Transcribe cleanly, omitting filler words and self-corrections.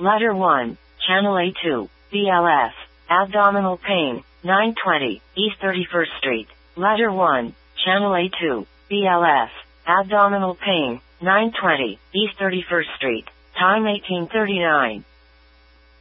Letter 1, Channel A2, BLS, abdominal pain, 920, East 31st Street. Letter 1, Channel A2, BLS, abdominal pain, 920, East 31st Street. Time 1839.